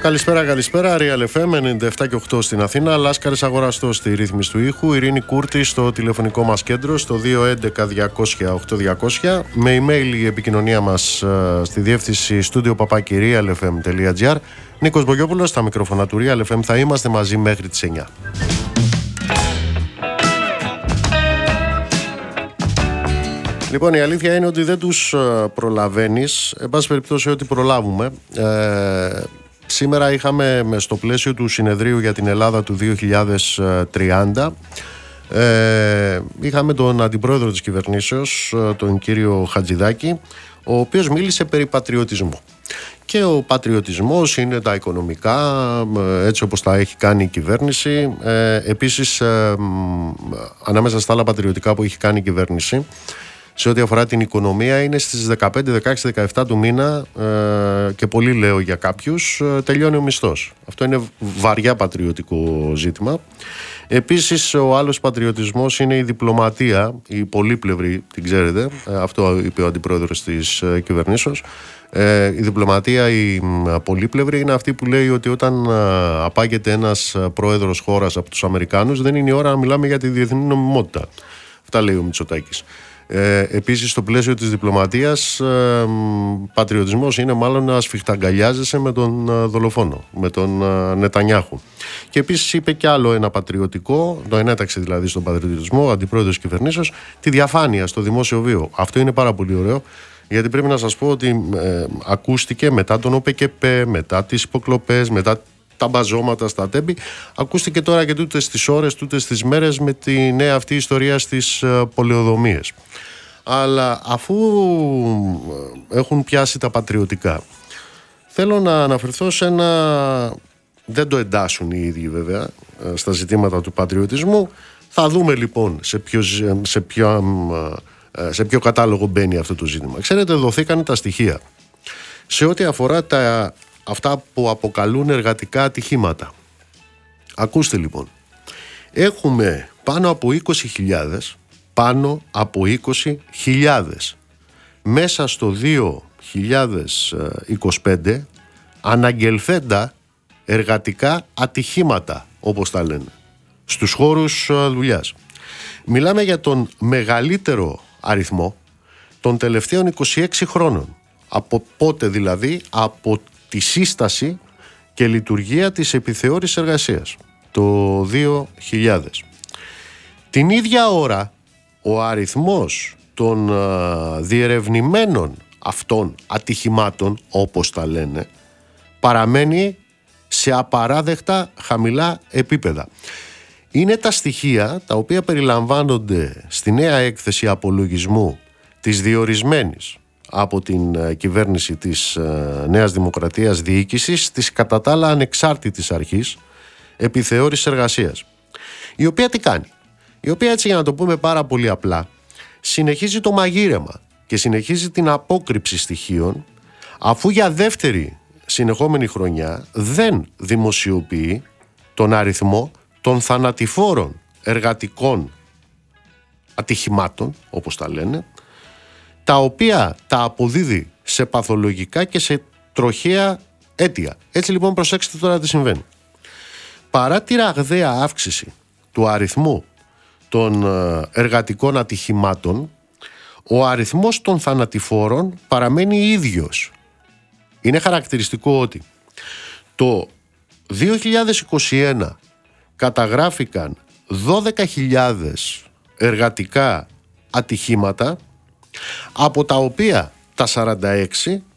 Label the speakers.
Speaker 1: Καλησπέρα, Real FM 97 και 8 στην Αθήνα. Λάσκαρης Αγοραστός στη ρύθμιση του ήχου. Ειρήνη Κούρτη στο τηλεφωνικό μας κέντρο στο 211-200-8200. Με email η επικοινωνία μας στη διεύθυνση studio@realfm.gr. Νίκος Μπογιόπουλος στα μικρόφωνα του Real FM. Θα είμαστε μαζί μέχρι τις 9. Λοιπόν, η αλήθεια είναι ότι δεν τους προλαβαίνεις. Εν πάση περιπτώσει, ό,τι προλάβουμε. Σήμερα είχαμε στο πλαίσιο του συνεδρίου για την Ελλάδα του 2030 είχαμε τον αντιπρόεδρο της κυβερνήσεως, τον κύριο Χατζηδάκη, ο οποίος μίλησε περί πατριωτισμού. Και ο πατριωτισμός είναι τα οικονομικά, έτσι όπως τα έχει κάνει η κυβέρνηση. Επίσης, ανάμεσα στα άλλα πατριωτικά που έχει κάνει η κυβέρνηση, σε ό,τι αφορά την οικονομία, είναι στις 15, 16, 17 του μήνα και πολύ λέω για κάποιους, τελειώνει ο μισθός. Αυτό είναι βαριά πατριωτικό ζήτημα. Επίσης, ο άλλος πατριωτισμός είναι η διπλωματία, η πολύπλευρη, την ξέρετε, αυτό είπε ο αντιπρόεδρος της κυβερνήσεως. Η διπλωματία, η πολύπλευρη, είναι αυτή που λέει ότι όταν απάγεται ένας πρόεδρος χώρας από τους Αμερικάνους, δεν είναι η ώρα να μιλάμε για τη διεθνή νομιμότητα. Αυτά λέει ο Μητσοτάκης. Επίσης, στο πλαίσιο της διπλωματίας, πατριωτισμός είναι μάλλον να σφιχταγκαλιάζεσαι με τον δολοφόνο, με τον Νετανιάχου. Και επίσης είπε κι άλλο ένα πατριωτικό, το ενέταξε δηλαδή στον πατριωτισμό, ο αντιπρόεδρος της κυβερνήσεως, τη διαφάνεια στο δημόσιο βίο. Αυτό είναι πάρα πολύ ωραίο, γιατί πρέπει να σας πω ότι ακούστηκε μετά τον ΟΠΕΚΕΠΕ, μετά τις υποκλοπές, μετά τα μπαζώματα στα τέμπη, ακούστηκε τώρα και τούτες τις ώρες, τούτες τις μέρες με τη νέα αυτή ιστορία στις πολεοδομίες. Αλλά αφού έχουν πιάσει τα πατριωτικά, θέλω να αναφερθώ σε ένα, δεν το εντάσσουν οι ίδιοι βέβαια στα ζητήματα του πατριωτισμού. Θα δούμε λοιπόν σε ποιο κατάλογο μπαίνει αυτό το ζήτημα. Ξέρετε, δοθήκαν τα στοιχεία σε ό,τι αφορά αυτά που αποκαλούν εργατικά ατυχήματα. Ακούστε λοιπόν, έχουμε πάνω από 20.000 μέσα στο 2025 αναγγελθέντα εργατικά ατυχήματα, όπως τα λένε, στους χώρους δουλειάς. Μιλάμε για τον μεγαλύτερο αριθμό των τελευταίων 26 χρόνων. Από πότε δηλαδή? Από τη σύσταση και λειτουργία της επιθεώρησης εργασίας το 2000. Την ίδια ώρα ο αριθμός των διερευνημένων αυτών ατυχημάτων, όπως τα λένε, παραμένει σε απαράδεκτα χαμηλά επίπεδα. Είναι τα στοιχεία τα οποία περιλαμβάνονται στη νέα έκθεση απολογισμού της διορισμένης από την κυβέρνηση της Νέας Δημοκρατίας διοίκησης της κατά τα άλλα ανεξάρτητης αρχής επιθεώρησης εργασίας, η οποία τι κάνει? Η οποία, έτσι για να το πούμε πάρα πολύ απλά, συνεχίζει το μαγείρεμα και συνεχίζει την απόκρυψη στοιχείων, αφού για δεύτερη συνεχόμενη χρονιά δεν δημοσιοποιεί τον αριθμό των θανατηφόρων εργατικών ατυχημάτων, όπως τα λένε, τα οποία τα αποδίδει σε παθολογικά και σε τροχαία αίτια. Έτσι λοιπόν, προσέξτε τώρα τι συμβαίνει. Παρά τη ραγδαία αύξηση του αριθμού των εργατικών ατυχημάτων, ο αριθμός των θανατηφόρων παραμένει ίδιος. Είναι χαρακτηριστικό ότι το 2021 καταγράφηκαν 12.000 εργατικά ατυχήματα, από τα οποία τα 46